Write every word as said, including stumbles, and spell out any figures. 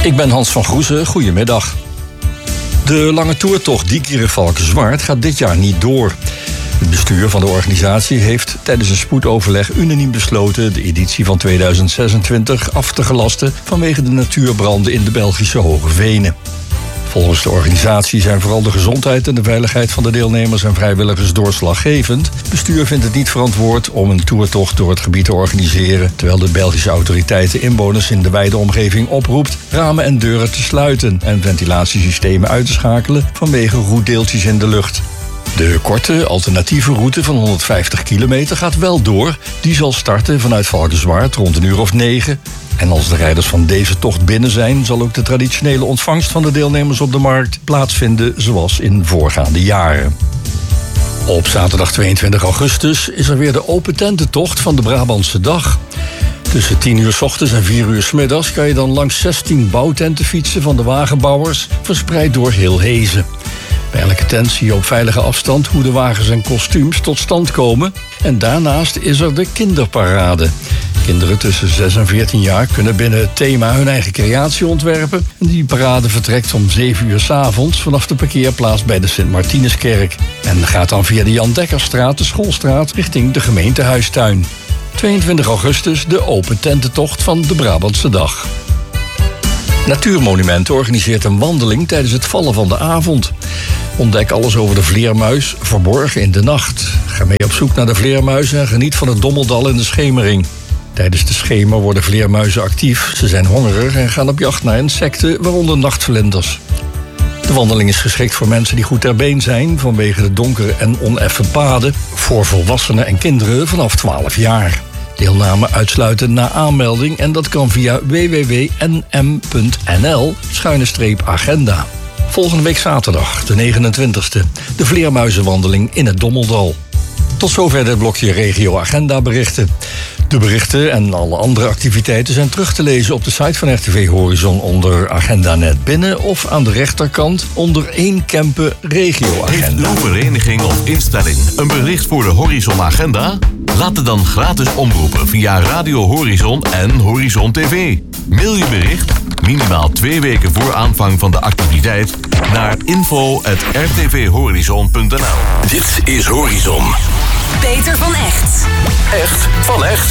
Ik ben Hans van Groezen, goedemiddag. De lange toertocht Diekeren-Valkenswaard gaat dit jaar niet door. Het bestuur van de organisatie heeft tijdens een spoedoverleg unaniem besloten de editie van tweeduizend zesentwintig af te gelasten vanwege de natuurbranden in de Belgische Hoge Venen. Volgens de organisatie zijn vooral de gezondheid en de veiligheid van de deelnemers en vrijwilligers doorslaggevend. Het bestuur vindt het niet verantwoord om een toertocht door het gebied te organiseren, terwijl de Belgische autoriteiten inwoners in de wijde omgeving oproept ramen en deuren te sluiten en ventilatiesystemen uit te schakelen vanwege roetdeeltjes in de lucht. De korte, alternatieve route van honderdvijftig kilometer gaat wel door. Die zal starten vanuit Valkenswaard rond een uur of negen. En als de rijders van deze tocht binnen zijn, zal ook de traditionele ontvangst van de deelnemers op de markt plaatsvinden zoals in voorgaande jaren. Op zaterdag tweeëntwintig augustus is er weer de open tententocht van de Brabantse Dag. Tussen tien uur 's ochtends en vier uur 's middags kan je dan langs zestien bouwtenten fietsen van de wagenbouwers, verspreid door heel Hezen. Bij elke tent zie je op veilige afstand hoe de wagens en kostuums tot stand komen. En daarnaast is er de kinderparade. Kinderen tussen zes en veertien jaar kunnen binnen het thema hun eigen creatie ontwerpen. En die parade vertrekt om zeven uur 's avonds vanaf de parkeerplaats bij de Sint-Martinuskerk. En gaat dan via de Jan Dekkerstraat, de Schoolstraat, richting de gemeentehuistuin. tweeëntwintig augustus, de open tententocht van de Brabantse Dag. Natuurmonumenten organiseert een wandeling tijdens het vallen van de avond. Ontdek alles over de vleermuis verborgen in de nacht. Ga mee op zoek naar de vleermuizen en geniet van het Dommeldal in de schemering. Tijdens de schemer worden vleermuizen actief. Ze zijn hongerig en gaan op jacht naar insecten, waaronder nachtvlinders. De wandeling is geschikt voor mensen die goed ter been zijn vanwege de donkere en oneffen paden. Voor volwassenen en kinderen vanaf twaalf jaar. Deelname uitsluiten na aanmelding en dat kan via w w w punt n m punt n l schuine streep agenda. Volgende week zaterdag, de negenentwintigste, de vleermuizenwandeling in het Dommeldal. Tot zover dit blokje Regio Agenda berichten. De berichten en alle andere activiteiten zijn terug te lezen op de site van R T V Horizon onder Agenda Net Binnen of aan de rechterkant onder één Kempen Regio Agenda. Heeft uw vereniging of instelling een bericht voor de Horizon Agenda? Laat het dan gratis omroepen via Radio Horizon en Horizon T V. Mail je bericht, minimaal twee weken voor aanvang van de activiteit, naar info at r t v horizon punt n l. Dit is Horizon. Peter van Echt. Echt van echt.